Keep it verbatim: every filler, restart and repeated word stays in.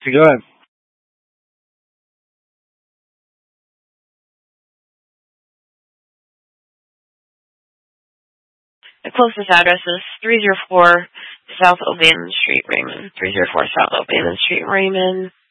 Go ahead. The closest address is three oh four South O'Bannon Street, Raymond. three oh four South O'Bannon Street, Raymond.